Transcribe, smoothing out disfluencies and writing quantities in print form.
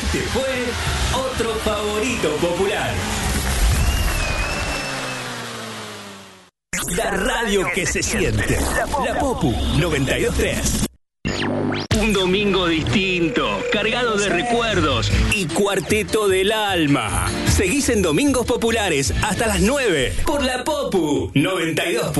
Este fue otro favorito popular. La radio que se siente. La Popu 92.3. Un domingo distinto, cargado de recuerdos y cuarteto del alma. Seguís en Domingos Populares hasta las 9 por la Popu 92.